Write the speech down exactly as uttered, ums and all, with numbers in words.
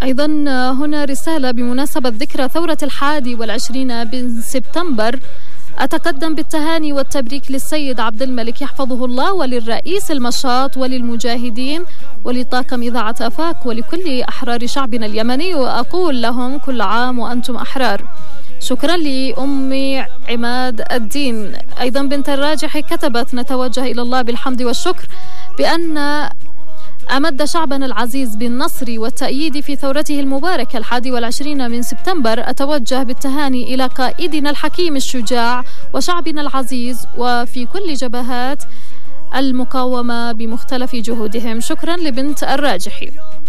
أيضا هنا رسالة بمناسبة ذكرى ثورة الحادي والعشرين من سبتمبر. أتقدم بالتهاني والتبريك للسيد عبد الملك يحفظه الله وللرئيس المشاط وللمجاهدين ولطاقم إذاعة آفاق ولكل أحرار شعبنا اليمني، وأقول لهم كل عام وأنتم أحرار. شكرا لأمي عماد الدين. أيضا بنت الراجح كتبت: نتوجه إلى الله بالحمد والشكر بأن أمد شعبنا العزيز بالنصر والتأييد في ثورته المباركة الحادي والعشرين من سبتمبر. أتوجه بالتهاني إلى قائدنا الحكيم الشجاع وشعبنا العزيز وفي كل جبهات المقاومة بمختلف جهودهم. شكرا لبنت الراجحي.